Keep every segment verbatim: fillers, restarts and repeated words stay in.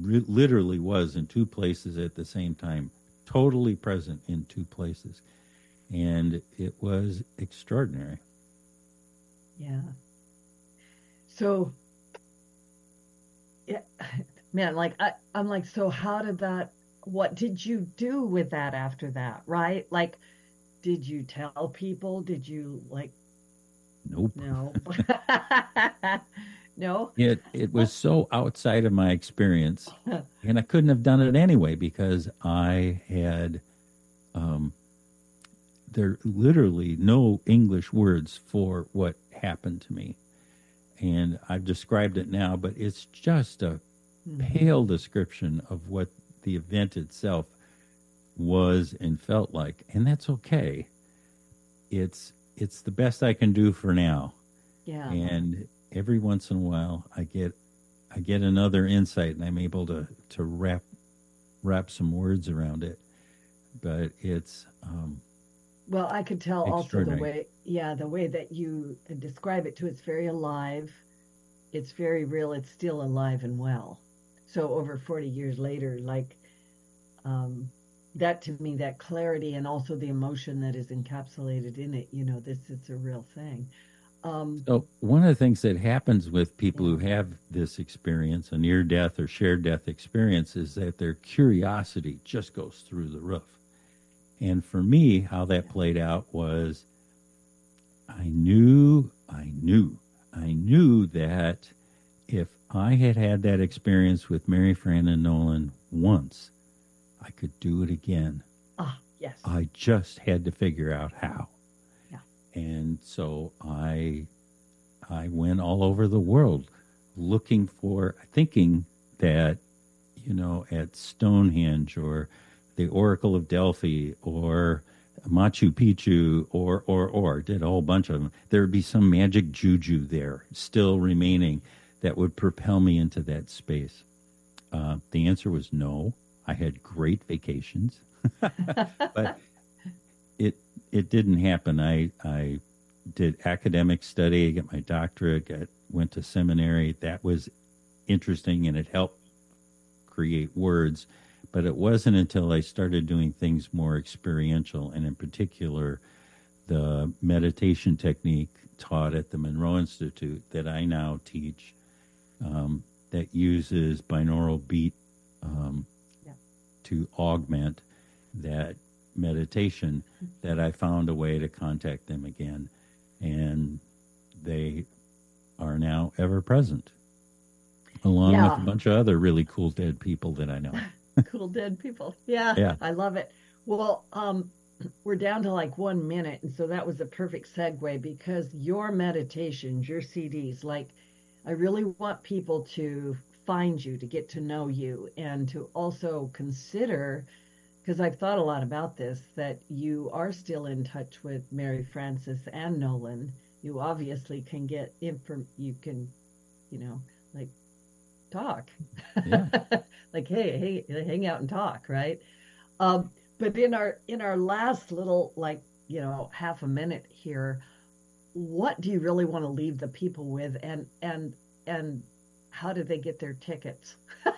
re- literally was in two places at the same time, totally present in two places. And it was extraordinary. Yeah. So, yeah, man, like I, I'm like, so how did that, what did you do with that after that, right? Like, did you tell people? Did you like, Nope. no? No? It it was so outside of my experience, and I couldn't have done it anyway because I had um, there literally no English words for what happened to me, and I've described it now, but it's just a Mhm. pale description of what the event itself was and felt like, and that's okay. It's it's the best I can do for now, Yeah. and every once in a while I get I get another insight and I'm able to to wrap wrap some words around it. But it's um, Well, I could tell also the extraordinary. way, yeah, the way that you describe it too. It's very alive. It's very real. It's still alive and well. So over forty years later, like um, that to me, that clarity and also the emotion that is encapsulated in it, you know, this it's a real thing. Um, So one of the things that happens with people who yeah. have this experience, a near death or shared death experience, is that their curiosity just goes through the roof. And for me, how that Yeah. played out was I knew, I knew, I knew that if I had had that experience with Mary Fran and Nolan once, I could do it again. Ah, yes. I just had to figure out how. Yeah. And so I I went all over the world looking for thinking that, you know, at Stonehenge or the Oracle of Delphi or Machu Picchu or or or did a whole bunch of them. There would be some magic juju there still remaining that would propel me into that space. Uh, the answer was no. I had great vacations, but it it didn't happen. I I did academic study, got my doctorate, got went to seminary. That was interesting and it helped create words. But it wasn't until I started doing things more experiential, and in particular, the meditation technique taught at the Monroe Institute that I now teach um, that uses binaural beat um, Yeah. to augment that meditation that I found a way to contact them again. And they are now ever present, along with a Yeah. bunch of other really cool dead people that I know. Cool dead people. Yeah, Yeah. I love it. Well, um, we're down to like one minute, and so that was a perfect segue because your meditations, your C Ds, like I really want people to find you, to get to know you, and to also consider, because I've thought a lot about this, that you are still in touch with Mary Frances and Nolan. You obviously can get inform, you can, you know, like talk. Yeah. Like, hey, hey, hang out and talk, right? Um, but in our in our last little like, you know, half a minute here, what do you really want to leave the people with and and and how do they get their tickets?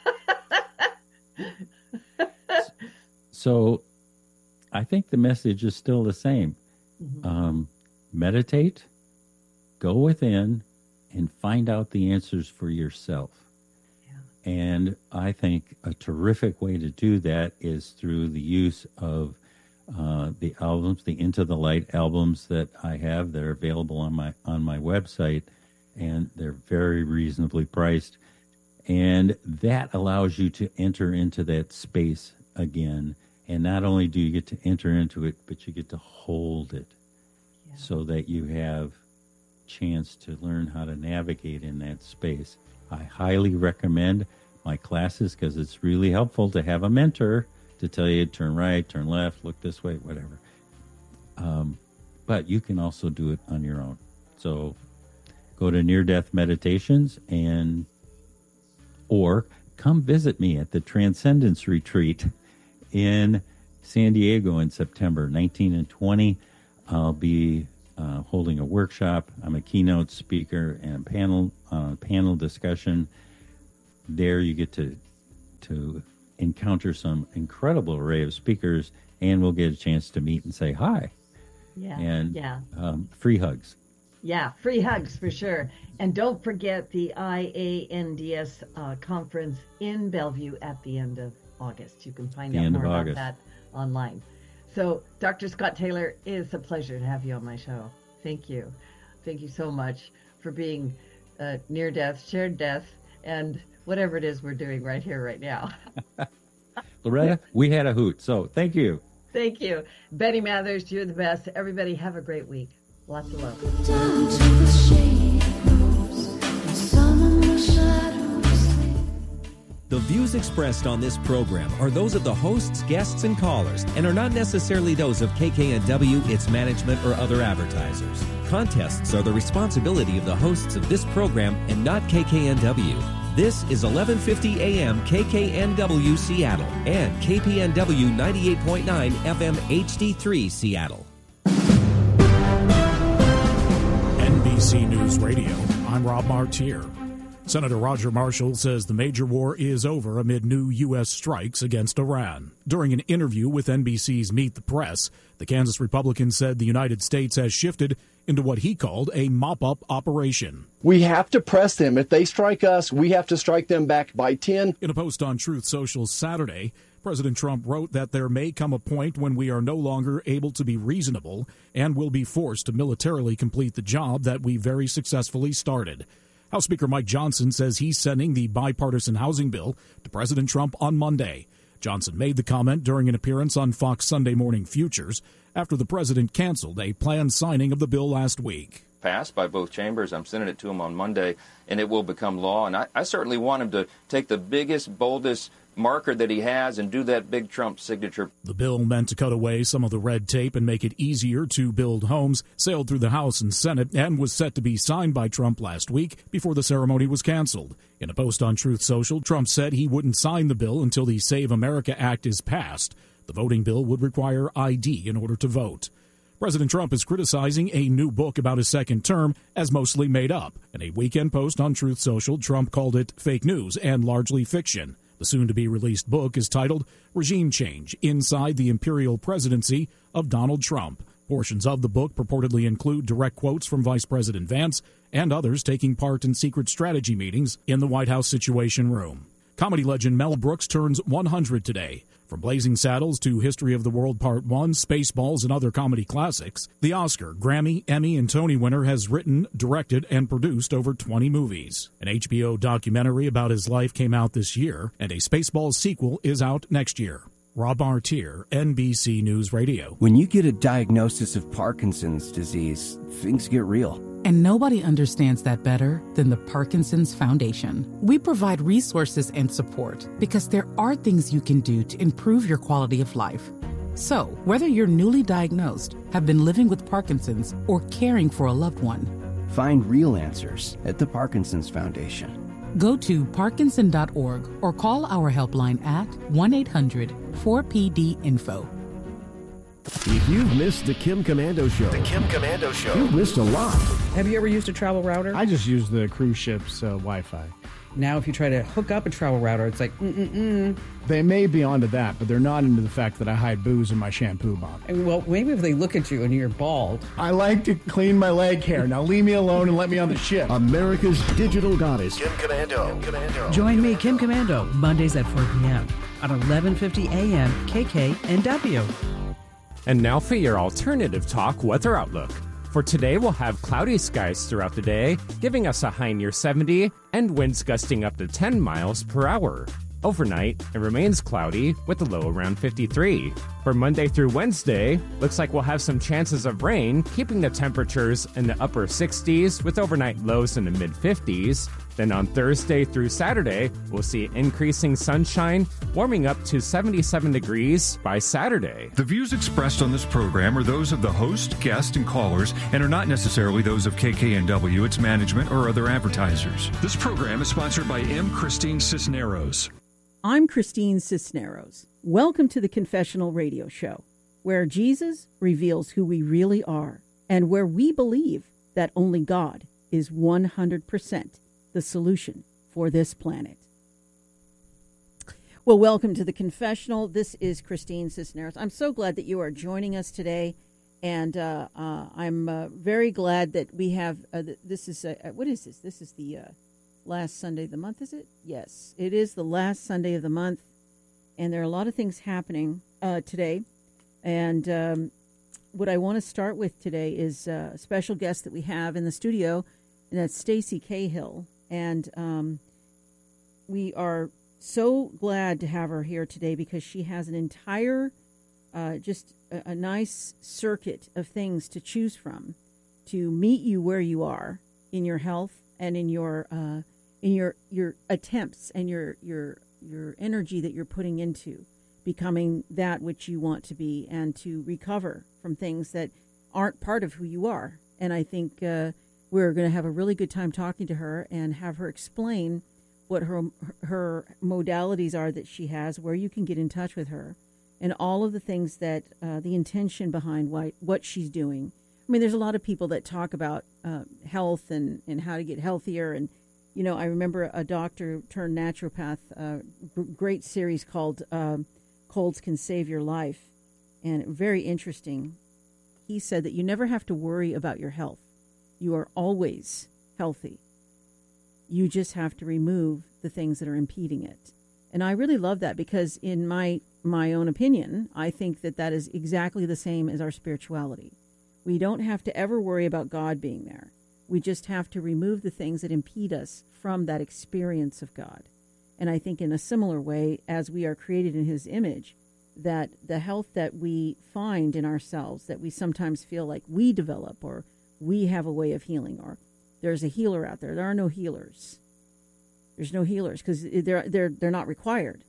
So I think the message is still the same. Mhm. Um, meditate, go within, and find out the answers for yourself. Yeah. And I think a terrific way to do that is through the use of uh, the albums, the Into the Light albums that I have that are available on my on my website, and they're very reasonably priced. And that allows you to enter into that space again. And not only do you get to enter into it, but you get to hold it Yeah. so that you have chance to learn how to navigate in that space. I highly recommend my classes because it's really helpful to have a mentor to tell you turn right, turn left, look this way, whatever. Um, but you can also do it on your own. So go to Near Death Meditations and or come visit me at the Transcendence Retreat in San Diego in September nineteen and twenty. I'll be uh, holding a workshop. I'm a keynote speaker and panel uh, panel discussion. There you get to to encounter some incredible array of speakers, and we'll get a chance to meet and say hi. Yeah. And yeah. Um, free hugs. Yeah, free hugs for sure. And don't forget the I A N D S uh, conference in Bellevue at the end of August. You can find the out end more of about August. that online. So, Doctor Scott Taylor, it's a pleasure to have you on my show. Thank you. Thank you so much for being uh, near death, shared death, and whatever it is we're doing right here, right now. Loretta, we had a hoot, so thank you. Thank you. Betty Mathers, you're the best. Everybody have a great week. Lots of love. Down to the shadows, and some of the shadows. The views expressed on this program are those of the hosts, guests, and callers, and are not necessarily those of K K N W, its management, or other advertisers. Contests are the responsibility of the hosts of this program and not K K N W. This is eleven fifty A M K K N W Seattle and K P N W ninety-eight point nine F M H D three Seattle. N B C News Radio, I'm Rob Martier. Senator Roger Marshall says the major war is over amid new U S strikes against Iran. During an interview with N B C's Meet the Press, the Kansas Republican said the United States has shifted into what he called a mop-up operation. We have to press them. If they strike us, we have to strike them back by ten. In a post on Truth Social Saturday, President Trump wrote that there may come a point when we are no longer able to be reasonable and will be forced to militarily complete the job that we very successfully started. House Speaker Mike Johnson says he's sending the bipartisan housing bill to President Trump on Monday. Johnson made the comment during an appearance on Fox Sunday Morning Futures after the president canceled a planned signing of the bill last week. Passed by both chambers. I'm sending it to him on Monday, and it will become law. And I, I certainly want him to take the biggest, boldest marker that he has and do that big Trump signature. The bill, meant to cut away some of the red tape and make it easier to build homes, sailed through the House and Senate and was set to be signed by Trump last week before the ceremony was canceled. In a post on Truth Social, Trump said he wouldn't sign the bill until the Save America Act is passed. The voting bill would require I D in order to vote. President Trump is criticizing a new book about his second term as mostly made up. In a weekend post on Truth Social, Trump called it fake news and largely fiction. The soon-to-be-released book is titled Regime Change Inside the Imperial Presidency of Donald Trump. Portions of the book purportedly include direct quotes from Vice President Vance and others taking part in secret strategy meetings in the White House Situation Room. Comedy legend Mel Brooks turns one hundred today. From Blazing Saddles to History of the World Part one, Spaceballs, and other comedy classics, the Oscar, Grammy, Emmy, and Tony winner has written, directed, and produced over twenty movies. An H B O documentary about his life came out this year, and a Spaceballs sequel is out next year. Rob Martier, N B C News Radio. When you get a diagnosis of Parkinson's disease, things get real. And nobody understands that better than the Parkinson's Foundation. We provide resources and support because there are things you can do to improve your quality of life. So, whether you're newly diagnosed, have been living with Parkinson's, or caring for a loved one, find real answers at the Parkinson's Foundation. Go to parkinson dot org or call our helpline at one eight hundred four P D info. If you've missed the Kim Komando Show, the Kim Komando Show, you've missed a lot. Have you ever used a travel router? I just use the cruise ship's uh, Wi-Fi. Now, if you try to hook up a travel router, it's like, mm-mm-mm. They may be onto that, but they're not into the fact that I hide booze in my shampoo bottle. Well, maybe if they look at you and you're bald. I like to clean my leg hair. Now leave me alone and let me on the ship. America's digital goddess. Kim Komando. Kim Komando. Join me, Kim Komando, Mondays at four p.m. on eleven fifty a.m. K K N W. And now for your alternative talk weather outlook. For today, we'll have cloudy skies throughout the day, giving us a high near seventy and winds gusting up to ten miles per hour. Overnight, it remains cloudy with a low around fifty-three. For Monday through Wednesday, looks like we'll have some chances of rain, keeping the temperatures in the upper sixties with overnight lows in the mid fifties. Then on Thursday through Saturday, we'll see increasing sunshine, warming up to seventy-seven degrees by Saturday. The views expressed on this program are those of the host, guest, and callers, and are not necessarily those of K K N W, its management, or other advertisers. This program is sponsored by M. Christine Cisneros. I'm Christine Cisneros. Welcome to the Confessional Radio Show, where Jesus reveals who we really are and where we believe that only God is one hundred percent the solution for this planet. Well, welcome to the confessional. This is Christine Cisneros. I'm so glad that you are joining us today, and uh, uh, I'm uh, very glad that we have. Uh, th- this is uh, what is this? This is the uh, last Sunday of the month, is it? Yes, it is the last Sunday of the month, and there are a lot of things happening uh, today. And um, what I want to start with today is uh, a special guest that we have in the studio, and that's Stacy Cahill, and um, we are so glad to have her here today because she has an entire, uh, just a, a nice circuit of things to choose from to meet you where you are in your health and in your uh, in your your attempts and your your your energy that you're putting into becoming that which you want to be and to recover from things that aren't part of who you are. And I think uh, we're going to have a really good time talking to her and have her explain what her her modalities are that she has, where you can get in touch with her, and all of the things that, uh, the intention behind why, what she's doing. I mean, there's a lot of people that talk about uh, health and, and how to get healthier. And, you know, I remember a doctor turned naturopath, uh, g- great series called uh, Colds Can Save Your Life, and very interesting. He said that you never have to worry about your health. You are always healthy. You just have to remove the things that are impeding it. And I really love that because in my my own opinion, I think that that is exactly the same as our spirituality. We don't have to ever worry about God being there. We just have to remove the things that impede us from that experience of God. And I think in a similar way, as we are created in his image, that the health that we find in ourselves, that we sometimes feel like we develop or we have a way of healing, or there's a healer out there. There are no healers. There's no healers because they're they're they're not required.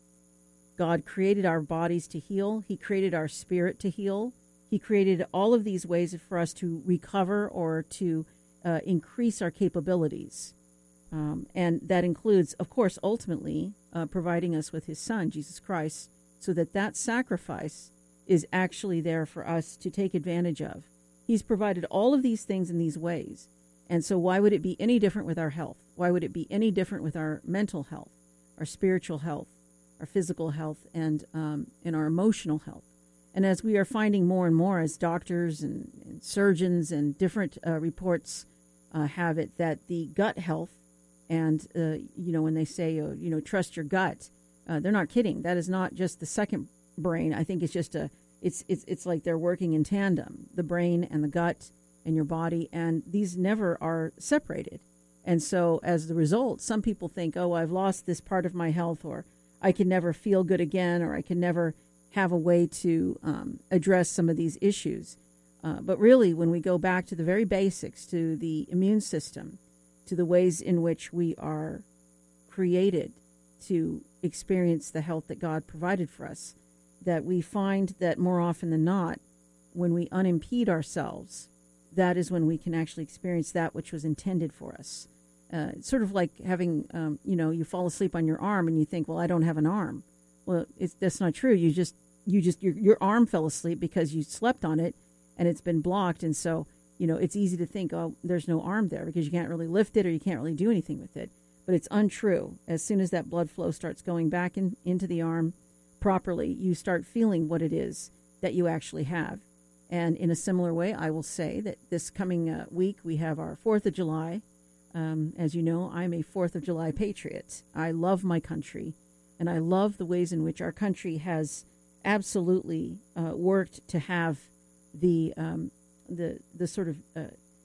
God created our bodies to heal. He created our spirit to heal. He created all of these ways for us to recover or to uh, increase our capabilities. Um, and that includes, of course, ultimately uh, providing us with his son, Jesus Christ, so that that sacrifice is actually there for us to take advantage of. He's provided all of these things in these ways. And so why would it be any different with our health? Why would it be any different with our mental health, our spiritual health, our physical health, and um, and our emotional health? And as we are finding more and more as doctors and, and surgeons and different uh, reports uh, have it, that the gut health and, uh, you know, when they say, uh, you know, trust your gut, uh, they're not kidding. That is not just the second brain. I think it's just a, it's, it's, it's like they're working in tandem, the brain and the gut and your body, and these never are separated. And so as the result, some people think, oh, I've lost this part of my health, or I can never feel good again, or I can never have a way to um, address some of these issues. Uh, but really, when we go back to the very basics, to the immune system, to the ways in which we are created to experience the health that God provided for us, that we find that more often than not, when we unimpede ourselves, that is when we can actually experience that which was intended for us. Uh, it's sort of like having, um, you know, you fall asleep on your arm and you think, well, I don't have an arm. Well, it's, that's not true. You just, you just, your, your arm fell asleep because you slept on it and it's been blocked. And so, you know, it's easy to think, oh, there's no arm there because you can't really lift it or you can't really do anything with it. But it's untrue. As soon as that blood flow starts going back in, into the arm properly, you start feeling what it is that you actually have. And in a similar way, I will say that this coming uh, week, we have our fourth of July. Um, as you know, I'm a fourth of July patriot. I love my country, and I love the ways in which our country has absolutely uh, worked to have the um, the the sort of uh,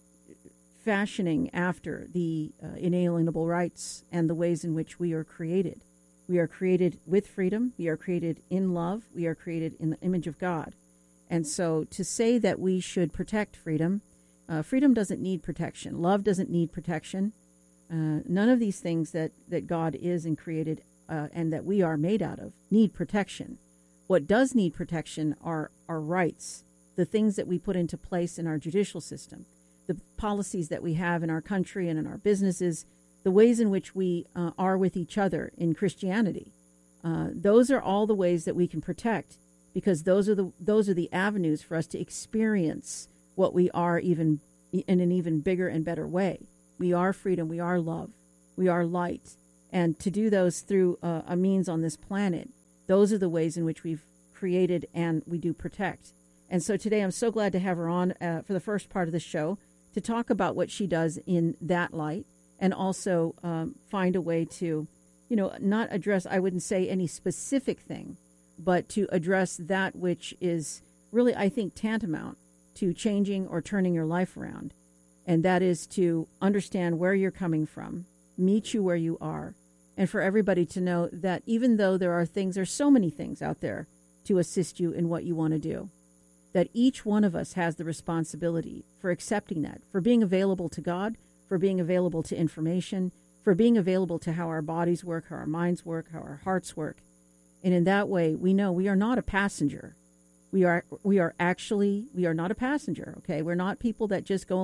fashioning after the uh, inalienable rights and the ways in which we are created. We are created with freedom. We are created in love. We are created in the image of God. And so to say that we should protect freedom, uh, freedom doesn't need protection. Love doesn't need protection. Uh, none of these things that, that God is and created uh, and that we are made out of need protection. What does need protection are our rights, the things that we put into place in our judicial system, the policies that we have in our country and in our businesses, the ways in which we uh, are with each other in Christianity. Uh, those are all the ways that we can protect, because those are the those are the avenues for us to experience what we are even in an even bigger and better way. We are freedom. We are love. We are light. And to do those through uh, a means on this planet Those are the ways in which we've created and we do protect. And so today I'm so glad to have her on uh, for the first part of the show to talk about what she does in that light, and also um, find a way to, you know, not address, I wouldn't say any specific thing, but to address that which is really, I think, tantamount to changing or turning your life around. And that is to understand where you're coming from, meet you where you are, and for everybody to know that even though there are things, there's so many things out there to assist you in what you want to do, that each one of us has the responsibility for accepting that, for being available to God, for being available to information, for being available to how our bodies work, how our minds work, how our hearts work. And in that way, we know we are not a passenger. We are we are actually, we are not a passenger, okay? We're not people that just go